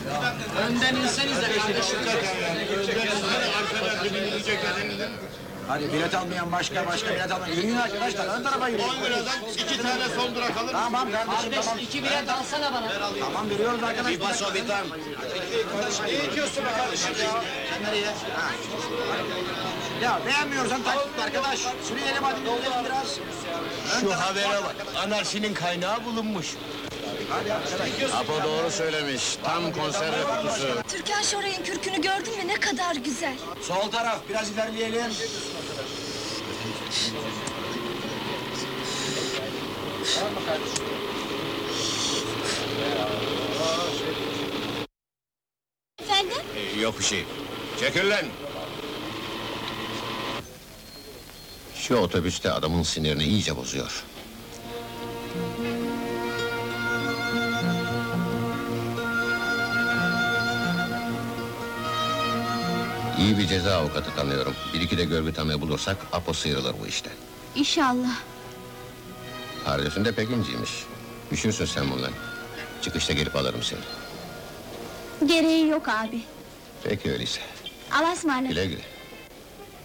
Önden insenize kardeşim. Hadi bilet almayan başka bilet almayan. Yürüyün arkadaşlar, ön tarafa yürüyün. 10 liradan 2 tane son durak alır. Tamam kardeşim, Kardeş tamam. 2 bilet alsana bana. Tamam veriyoruz arkadaşlar. Bir paso bir tam. Ne diyorsun be kardeşim ya? Sen nereye? Ha. Ya beğenmiyorsan tak tut arkadaş. Sürüyelim hadi gidelim biraz. Şu habere bak. Anarşinin kaynağı bulunmuş. Hadi arkadaş. Apo doğru söylemiş. Tam konserve kutusu. Türkan Şoray'ın kürkünü gördün mü? Ne kadar güzel. Sol taraf biraz ilerleyelim. Efendim? Yok bir şey. Çekil lan. Şu otobüste adamın sinirini iyice bozuyor. İyi bir ceza avukatı tanıyorum. Bir iki de görgü tanığı bulursak Apo sıyrılır bu işten. İnşallah. Pardesün de pek inciymiş. Üşürsün sen bundan. Çıkışta gelip alırım seni. Gereği yok abi. Peki öyleyse. Allah'a ısmarladık. Güle güle.